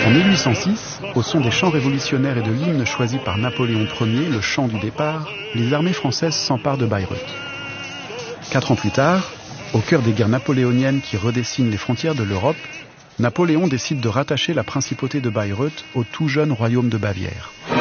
En 1806, au son des chants révolutionnaires et de l'hymne choisi par Napoléon Ier, le chant du départ, les armées françaises s'emparent de Bayreuth. 4 ans plus tard, au cœur des guerres napoléoniennes qui redessinent les frontières de l'Europe, Napoléon décide de rattacher la principauté de Bayreuth au tout jeune royaume de Bavière.